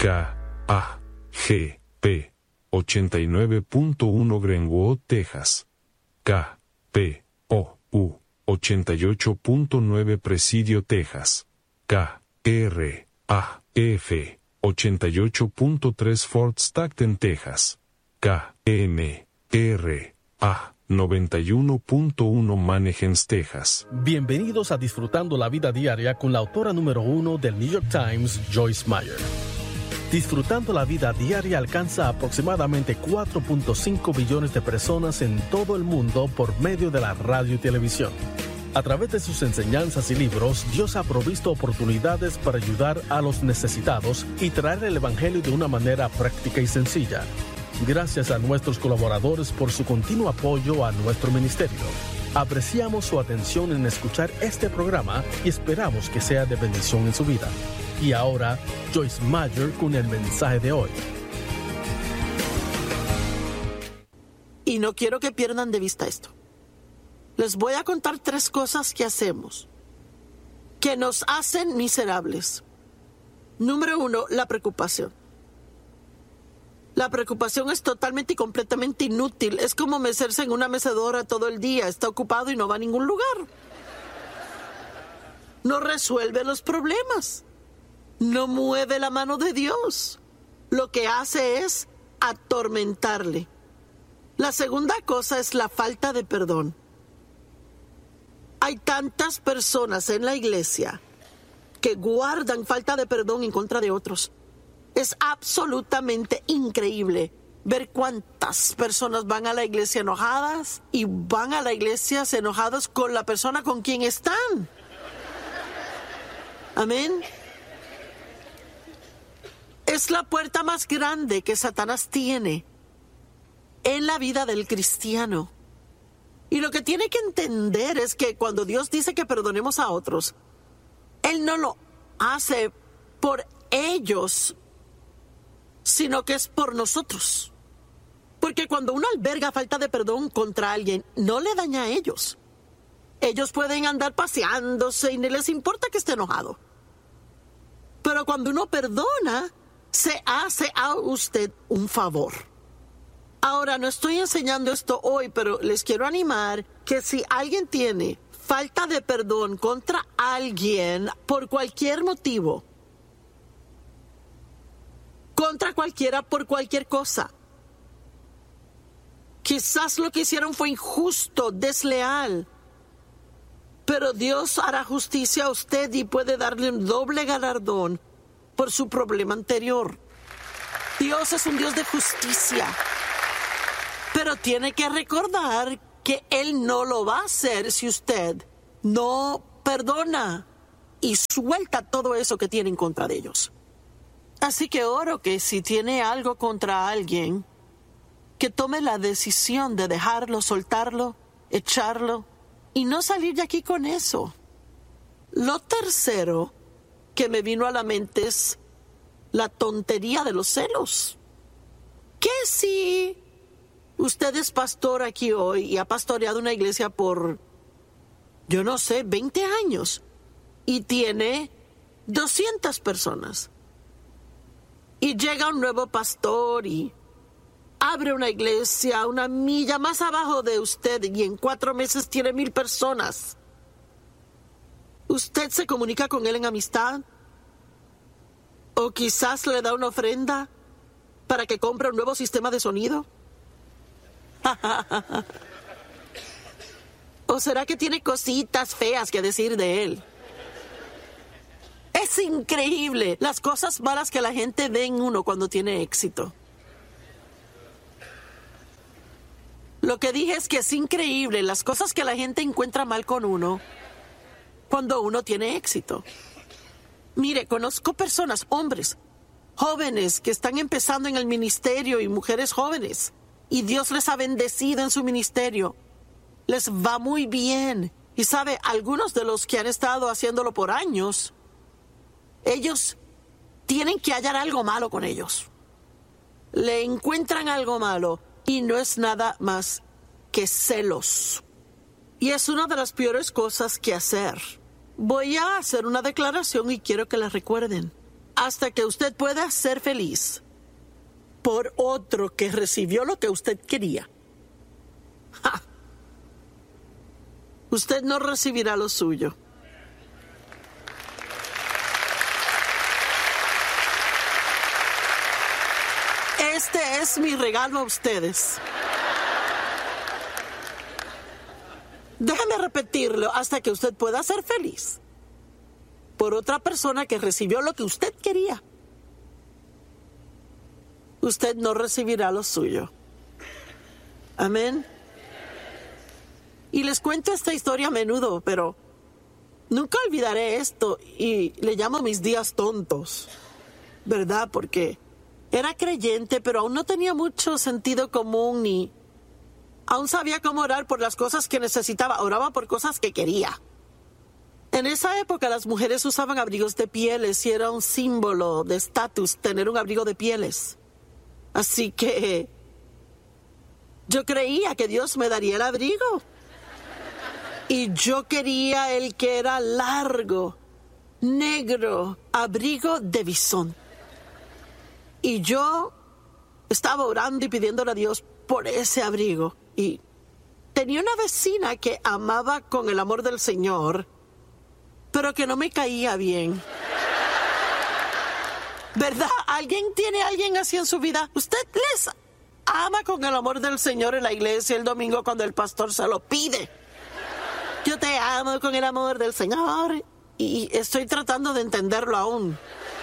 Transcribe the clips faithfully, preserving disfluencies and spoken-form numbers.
K A G P ochenta y nueve punto uno Greenwood, Texas. K P O U ochenta y ocho punto nueve Presidio, Texas. K R A F ochenta y ocho punto tres Fort Stockton, Texas. K M R A noventa y uno punto uno Manahems, Texas. Bienvenidos a Disfrutando la Vida Diaria con la autora número uno del New York Times, Joyce Meyer. Disfrutando la Vida Diaria alcanza aproximadamente cuatro punto cinco billones de personas en todo el mundo por medio de la radio y televisión. A través de sus enseñanzas y libros, Dios ha provisto oportunidades para ayudar a los necesitados y traer el Evangelio de una manera práctica y sencilla. Gracias a nuestros colaboradores por su continuo apoyo a nuestro ministerio. Apreciamos su atención en escuchar este programa y esperamos que sea de bendición en su vida. Y ahora, Joyce Meyer con el mensaje de hoy. Y no quiero que pierdan de vista esto. Les voy a contar tres cosas que hacemos que nos hacen miserables. Número uno, la preocupación. La preocupación es totalmente y completamente inútil. Es como mecerse en una mecedora todo el día. Está ocupado y no va a ningún lugar. No resuelve los problemas. No mueve la mano de Dios. Lo que hace es atormentarle. La segunda cosa es la falta de perdón. Hay tantas personas en la iglesia que guardan falta de perdón en contra de otros. Es absolutamente increíble ver cuántas personas van a la iglesia enojadas y van a la iglesia enojadas con la persona con quien están. Amén. Es la puerta más grande que Satanás tiene en la vida del cristiano. Y lo que tiene que entender es que cuando Dios dice que perdonemos a otros, Él no lo hace por ellos, sino que es por nosotros. Porque cuando uno alberga falta de perdón contra alguien, no le daña a ellos. Ellos pueden andar paseándose y no les importa que esté enojado. Pero cuando uno perdona, se hace a usted un favor. Ahora, no estoy enseñando esto hoy, pero les quiero animar que si alguien tiene falta de perdón contra alguien por cualquier motivo, contra cualquiera por cualquier cosa, quizás lo que hicieron fue injusto, desleal, pero Dios hará justicia a usted y puede darle un doble galardón por su problema anterior. Dios es un Dios de justicia, pero tiene que recordar que Él no lo va a hacer si usted no perdona y suelta todo eso que tiene en contra de ellos. Así que oro que si tiene algo contra alguien, que tome la decisión de dejarlo, soltarlo, echarlo y no salir de aquí con eso. Lo tercero que me vino a la mente es la tontería de los celos. ¿Qué si usted es pastor aquí hoy y ha pastoreado una iglesia por, yo no sé, veinte años y tiene doscientas personas? Y llega un nuevo pastor y abre una iglesia una milla más abajo de usted y en cuatro meses tiene mil personas. ¿Usted se comunica con él en amistad? ¿O quizás le da una ofrenda para que compre un nuevo sistema de sonido? ¿O será que tiene cositas feas que decir de él? Es increíble las cosas malas que la gente ve en uno cuando tiene éxito. Lo que dije es que es increíble las cosas que la gente encuentra mal con uno cuando uno tiene éxito. Mire, conozco personas, hombres, jóvenes que están empezando en el ministerio y mujeres jóvenes, y Dios les ha bendecido en su ministerio. Les va muy bien. Y sabe, algunos de los que han estado haciéndolo por años, ellos tienen que hallar algo malo con ellos. Le encuentran algo malo y no es nada más que celos. Y es una de las peores cosas que hacer. Voy a hacer una declaración y quiero que la recuerden. hasta que usted pueda ser feliz por otro que recibió lo que usted quería. ¡Ja! Usted no recibirá lo suyo. Este es mi regalo a ustedes. Déjeme repetirlo hasta que usted pueda ser feliz por otra persona que recibió lo que usted quería. Usted no recibirá lo suyo. Amén. Y les cuento esta historia a menudo, pero nunca olvidaré esto y le llamo mis días tontos, ¿verdad? Porque era creyente, pero aún no tenía mucho sentido común ni aún sabía cómo orar por las cosas que necesitaba. Oraba por cosas que quería. En esa época las mujeres usaban abrigos de pieles y era un símbolo de estatus tener un abrigo de pieles. Así que yo creía que Dios me daría el abrigo. Y yo quería el que era largo, negro, abrigo de bisón. Y yo estaba orando y pidiéndole a Dios por ese abrigo. Y tenía una vecina que amaba con el amor del Señor, pero que no me caía bien. ¿Verdad? ¿Alguien tiene a alguien así en su vida? ¿Usted les ama con el amor del Señor en la iglesia el domingo cuando el pastor se lo pide? Yo te amo con el amor del Señor. Y estoy tratando de entenderlo aún.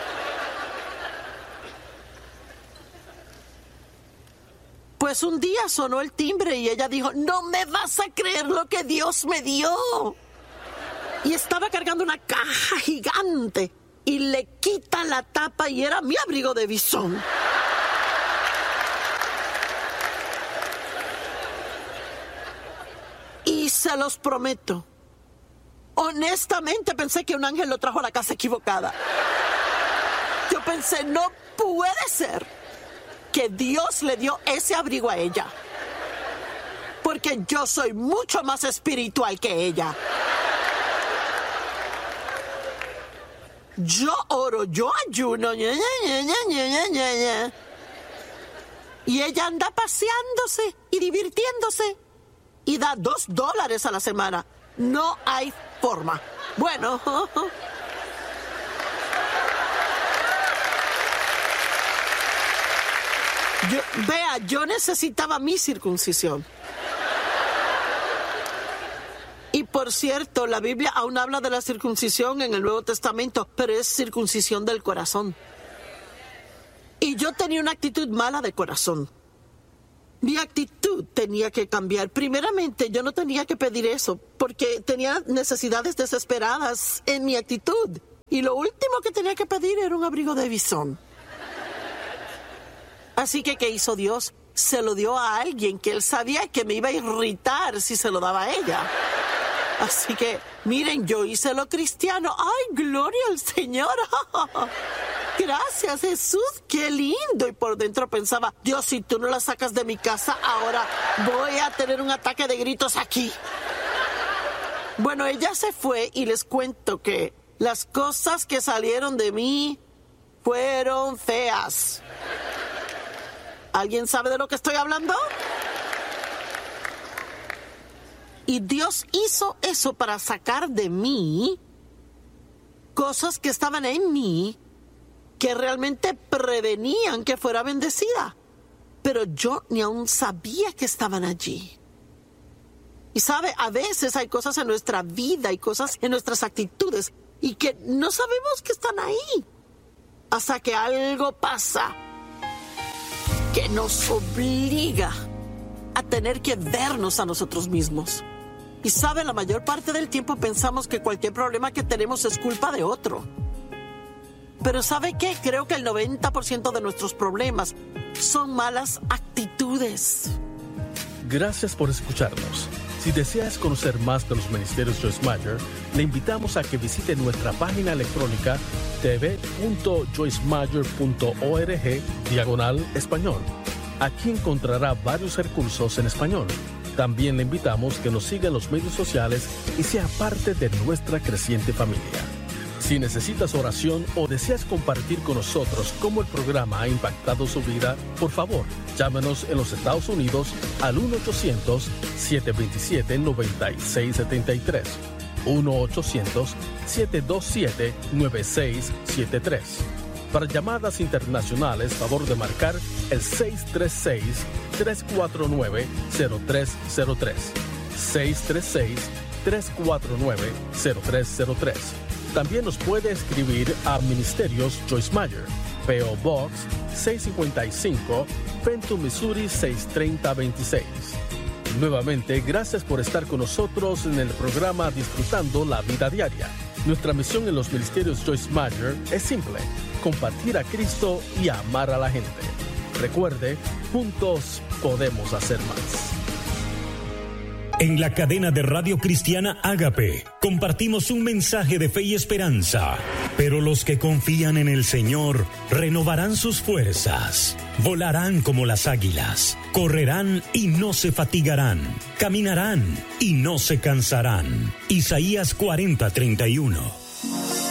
Pues un día sonó el timbre y ella dijo, no me vas a creer lo que Dios me dio. Y estaba cargando una caja gigante y le quita la tapa y era mi abrigo de bisón. Y se los prometo, honestamente pensé que un ángel lo trajo a la casa equivocada. Yo pensé, no puede ser que Dios le dio ese abrigo a ella, porque yo soy mucho más espiritual que ella. Yo oro, yo ayuno, ña, ña, ña, ña, ña, ña. Y ella anda paseándose y divirtiéndose y da dos dólares a la semana. No hay forma. Bueno, yo, vea, yo necesitaba mi circuncisión. Y por cierto, la Biblia aún habla de la circuncisión en el Nuevo Testamento, pero es circuncisión del corazón. Y yo tenía una actitud mala de corazón. Mi actitud tenía que cambiar. Primeramente, yo no tenía que pedir eso, porque tenía necesidades desesperadas en mi actitud. Y lo último que tenía que pedir era un abrigo de bisón. Así que, ¿qué hizo Dios? Se lo dio a alguien que él sabía que me iba a irritar si se lo daba a ella. Así que, miren, yo hice lo cristiano. ¡Ay, gloria al Señor! Gracias, Jesús, qué lindo. Y por dentro pensaba, Dios, si tú no la sacas de mi casa, ahora voy a tener un ataque de gritos aquí. Bueno, ella se fue y les cuento que las cosas que salieron de mí fueron feas. ¿Alguien sabe de lo que estoy hablando? Y Dios hizo eso para sacar de mí cosas que estaban en mí que realmente prevenían que fuera bendecida. Pero yo ni aún sabía que estaban allí. Y sabe, a veces hay cosas en nuestra vida y cosas en nuestras actitudes y que no sabemos que están ahí. Hasta que algo pasa que nos obliga a tener que vernos a nosotros mismos. Y sabe, la mayor parte del tiempo pensamos que cualquier problema que tenemos es culpa de otro. Pero ¿sabe qué? Creo que el noventa por ciento de nuestros problemas son malas actitudes. Gracias por escucharnos. Si deseas conocer más de los ministerios Joyce Meyer, le invitamos a que visite nuestra página electrónica t v punto joyce meyer punto org diagonal español. Aquí encontrará varios recursos en español. También le invitamos que nos siga en los medios sociales y sea parte de nuestra creciente familia. Si necesitas oración o deseas compartir con nosotros cómo el programa ha impactado su vida, por favor, llámenos en los Estados Unidos al uno ochocientos, siete dos siete, nueve seis siete tres. uno ochocientos, siete dos siete, nueve seis siete tres. Para llamadas internacionales, favor de marcar el seis tres seis, tres cuatro nueve, cero tres cero tres. seis tres seis, tres cuatro nueve, cero tres cero tres. También nos puede escribir a Ministerios Joyce Meyer, P O Box seiscientos cincuenta y cinco, Fenton, Missouri seis tres cero dos seis. Nuevamente, gracias por estar con nosotros en el programa Disfrutando la Vida Diaria. Nuestra misión en los Ministerios Joyce Meyer es simple: compartir a Cristo y amar a la gente. Recuerde, juntos podemos hacer más. En la cadena de radio cristiana Ágape, compartimos un mensaje de fe y esperanza. Pero los que confían en el Señor renovarán sus fuerzas, volarán como las águilas, correrán y no se fatigarán, caminarán y no se cansarán. Isaías cuarenta, treinta y uno.